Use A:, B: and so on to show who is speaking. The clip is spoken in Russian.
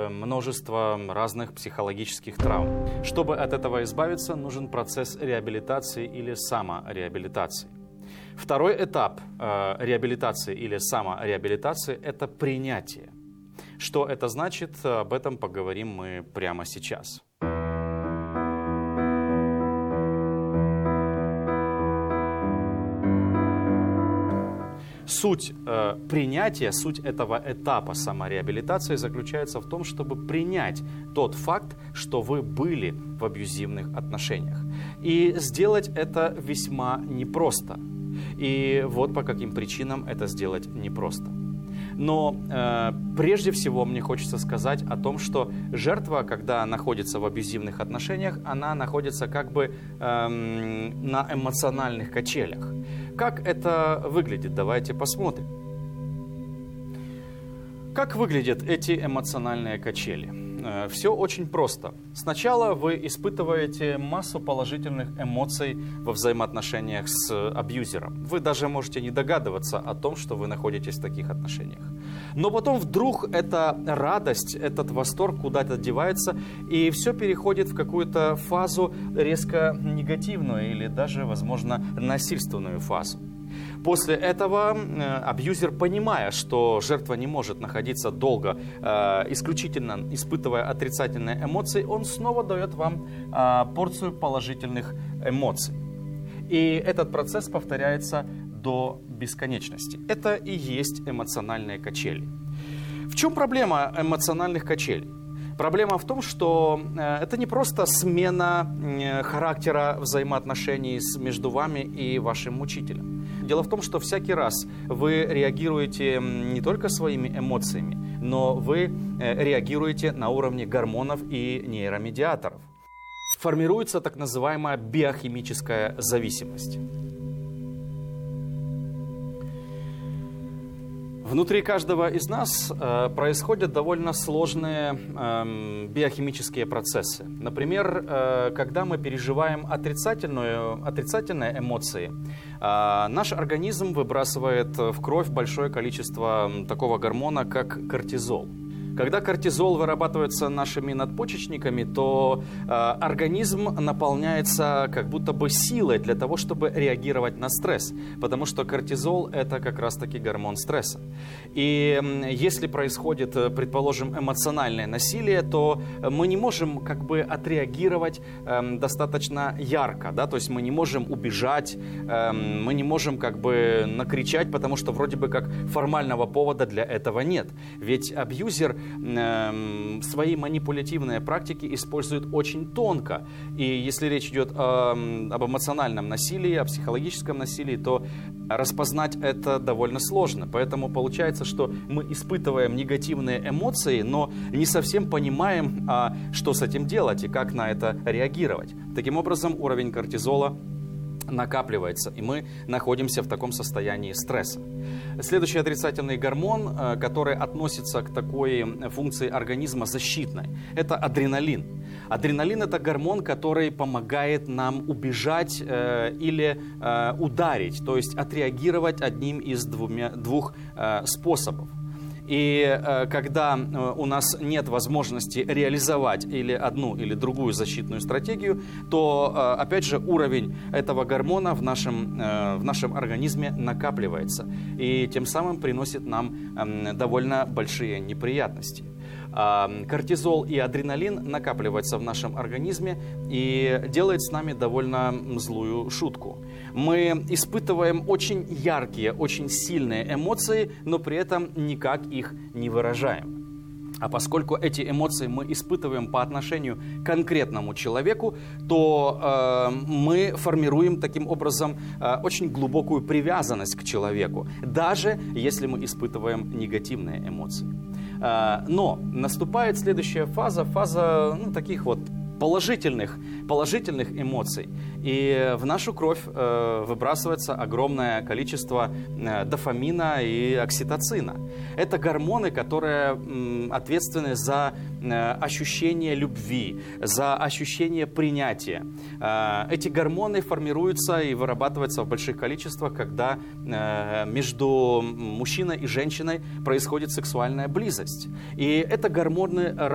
A: множество разных психологических травм. Чтобы от этого избавиться, нужен процесс реабилитации или самореабилитации. Второй этап реабилитации или самореабилитации – это принятие. Что это значит, об этом поговорим мы прямо сейчас. Суть принятия, суть этого этапа самореабилитации заключается в том, чтобы принять тот факт, что вы были в абьюзивных отношениях. И сделать это весьма непросто. И вот по каким причинам это сделать непросто. Но прежде всего мне хочется сказать о том, что жертва, когда находится в абьюзивных отношениях, она находится как бы на эмоциональных качелях. Как это выглядит? Давайте посмотрим. Как выглядят эти эмоциональные качели? Все очень просто. Сначала вы испытываете массу положительных эмоций во взаимоотношениях с абьюзером. Вы даже можете не догадываться о том, что вы находитесь в таких отношениях. Но потом вдруг эта радость, этот восторг куда-то девается, и все переходит в какую-то фазу резко негативную или даже, возможно, насильственную фазу. После этого абьюзер, понимая, что жертва не может находиться долго, исключительно испытывая отрицательные эмоции, он снова дает вам порцию положительных эмоций. И этот процесс повторяется до бесконечности. Это и есть эмоциональные качели. В чем проблема эмоциональных качелей? Проблема в том, что это не просто смена характера взаимоотношений между вами и вашим мучителем. Дело в том, что всякий раз вы реагируете не только своими эмоциями, но вы реагируете на уровне гормонов и нейромедиаторов. Формируется так называемая биохимическая зависимость. Внутри каждого из нас происходят довольно сложные биохимические процессы. Например, когда мы переживаем отрицательные эмоции, наш организм выбрасывает в кровь большое количество такого гормона, как кортизол. Когда кортизол вырабатывается нашими надпочечниками, то организм наполняется как будто бы силой для того, чтобы реагировать на стресс, потому что кортизол – это как раз-таки гормон стресса. И если происходит, предположим, эмоциональное насилие, то мы не можем как бы отреагировать достаточно ярко, да? То есть мы не можем убежать, мы не можем как бы накричать, потому что вроде бы как формального повода для этого нет. Ведь абьюзер свои манипулятивные практики используют очень тонко. И если речь идет об эмоциональном насилии, о психологическом насилии, то распознать это довольно сложно. Поэтому получается, что мы испытываем негативные эмоции, но не совсем понимаем, что с этим делать и как на это реагировать. Таким образом, уровень кортизола накапливается, и мы находимся в таком состоянии стресса. Следующий отрицательный гормон, который относится к такой функции организма защитной, это адреналин. Адреналин – это гормон, который помогает нам убежать или ударить, то есть отреагировать одним из двух способов. И когда у нас нет возможности реализовать или одну, или другую защитную стратегию, то, опять же, уровень этого гормона в нашем организме накапливается и тем самым приносит нам довольно большие неприятности. Кортизол и адреналин накапливаются в нашем организме и делает с нами довольно злую шутку. Мы испытываем очень яркие, очень сильные эмоции, но при этом никак их не выражаем. А поскольку эти эмоции мы испытываем по отношению к конкретному человеку, то мы формируем таким образом очень глубокую привязанность к человеку, даже если мы испытываем негативные эмоции. Но наступает следующая фаза таких вот положительных эмоций. И в нашу кровь выбрасывается огромное количество дофамина и окситоцина. Это гормоны, которые ответственны за ощущение любви, за ощущение принятия. Эти гормоны формируются и вырабатываются в больших количествах, когда между мужчиной и женщиной происходит сексуальная близость. И это гормоны